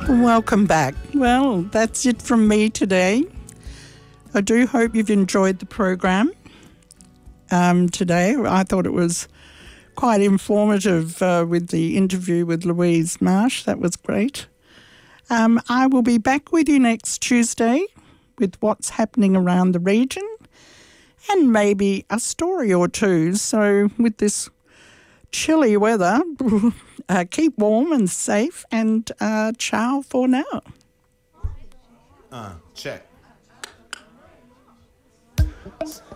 Welcome back. Well, that's it from me today. I do hope you've enjoyed the program today. I thought it was quite informative with the interview with Louise Marsh. That was great. I will be back with you next Tuesday with what's happening around the region and maybe a story or two. So with this chilly weather, keep warm and safe, and ciao for now. Check.